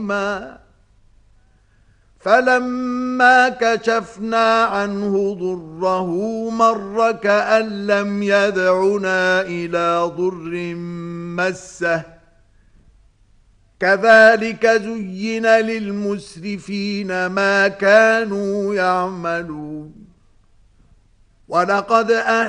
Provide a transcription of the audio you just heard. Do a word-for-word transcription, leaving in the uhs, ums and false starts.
فَلَمَّا كَشَفْنَا عَنْهُ ضُرَّهُ مَرَّ كَأَن لَّمْ يَدْعُنَا إِلَى ضُرٍّ مَّسَّهُ كَذَلِكَ زُيِّنَ لِلْمُسْرِفِينَ مَا كَانُوا يَعْمَلُونَ وَلَقَدْ